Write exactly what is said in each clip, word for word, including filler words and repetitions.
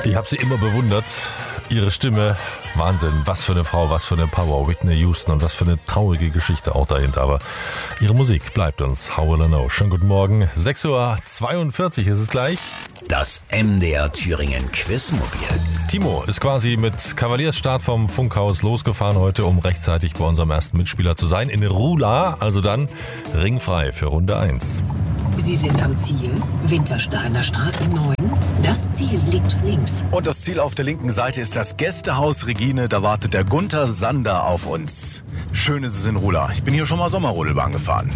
Ich habe sie immer bewundert. Ihre Stimme, Wahnsinn. Was für eine Frau, was für eine Power. Whitney Houston und was für eine traurige Geschichte auch dahinter. Aber ihre Musik bleibt uns. How will I know? Schönen guten Morgen. sechs Uhr zweiundvierzig ist es gleich. Das M D R Thüringen Quizmobil. Timo ist quasi mit Kavaliersstart vom Funkhaus losgefahren heute, um rechtzeitig bei unserem ersten Mitspieler zu sein. In Rula, also dann ringfrei für Runde eins. Sie sind am Ziel, Wintersteiner Straße neun. Das Ziel liegt links. Und das Ziel auf der linken Seite ist das Gästehaus Regine. Da wartet der Gunther Sander auf uns. Schön ist es in Rula. Ich bin hier schon mal Sommerrodelbahn gefahren.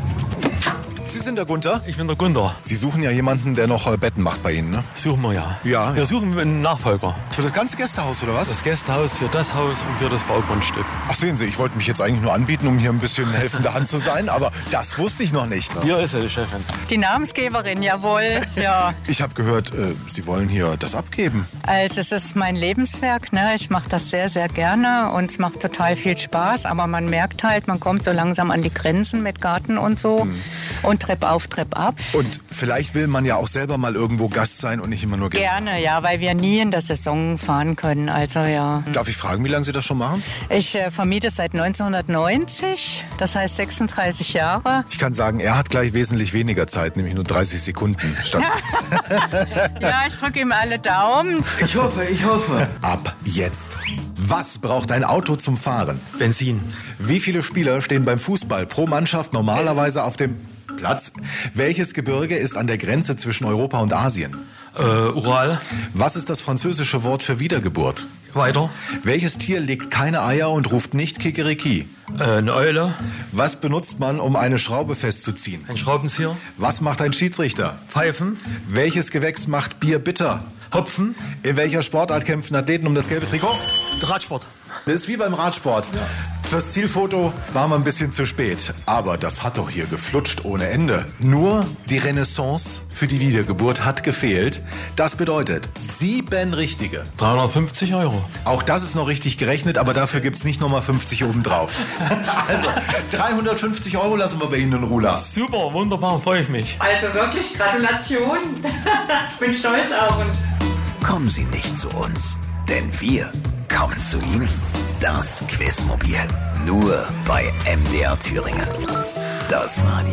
Sie sind der Gunther? Ich bin der Gunther. Sie suchen ja jemanden, der noch äh, Betten macht bei Ihnen, ne? Suchen wir ja. Ja. Wir suchen einen Nachfolger. Für das ganze Gästehaus, oder was? Das Gästehaus für das Haus und für das Baugrundstück. Ach, sehen Sie, ich wollte mich jetzt eigentlich nur anbieten, um hier ein bisschen helfende Hand zu sein, aber das wusste ich noch nicht. Hier ist sie, die Chefin. Die Namensgeberin, jawohl. Ja. Ich habe gehört, äh, Sie wollen hier das abgeben. Also es ist mein Lebenswerk, ne? Ich mache das sehr, sehr gerne und es macht total viel Spaß. Aber man merkt halt, man kommt so langsam an die Grenzen mit Garten und so. Hm. Und Trepp auf, Trepp ab. Und vielleicht will man ja auch selber mal irgendwo Gast sein und nicht immer nur Gäste. Gerne, ja, weil wir nie in der Saison fahren können. Also ja. Darf ich fragen, wie lange Sie das schon machen? Ich äh, vermiete seit neunzehnhundertneunzig, das heißt sechsunddreißig Jahre. Ich kann sagen, er hat gleich wesentlich weniger Zeit, nämlich nur dreißig Sekunden statt. Ja, ich drücke ihm alle Daumen. Ich hoffe, ich hoffe. Ab jetzt. Was braucht ein Auto zum Fahren? Benzin. Wie viele Spieler stehen beim Fußball pro Mannschaft normalerweise auf dem Platz? Welches Gebirge ist an der Grenze zwischen Europa und Asien? Äh, Ural. Was ist das französische Wort für Wiedergeburt? Weiter. Welches Tier legt keine Eier und ruft nicht Kikeriki? Äh, eine Eule. Was benutzt man, um eine Schraube festzuziehen? Ein Schraubenzieher. Was macht ein Schiedsrichter? Pfeifen. Welches Gewächs macht Bier bitter? Hopfen. In welcher Sportart kämpfen Athleten um das gelbe Trikot? Radsport. Das ist wie beim Radsport. Ja. Fürs Zielfoto waren wir ein bisschen zu spät. Aber das hat doch hier geflutscht ohne Ende. Nur die Renaissance für die Wiedergeburt hat gefehlt. Das bedeutet sieben richtige. dreihundertfünfzig Euro. Auch das ist noch richtig gerechnet, aber dafür gibt es nicht nochmal fünfzig obendrauf. Also dreihundertfünfzig Euro lassen wir bei Ihnen in Rula. Super, wunderbar, freue ich mich. Also wirklich Gratulation. Ich bin stolz auf uns. Kommen Sie nicht zu uns, denn wir kommen zu Ihnen. Das Quizmobil. Nur bei M D R Thüringen. Das Radio.